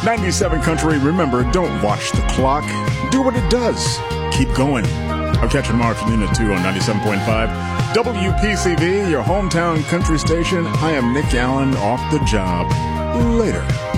97 Country, remember, don't watch the clock. Do what it does. Keep going. I'll catch you tomorrow from noon to 2 on 97.5. WPCV, your hometown country station. I am Nick Allen, off the job. Later.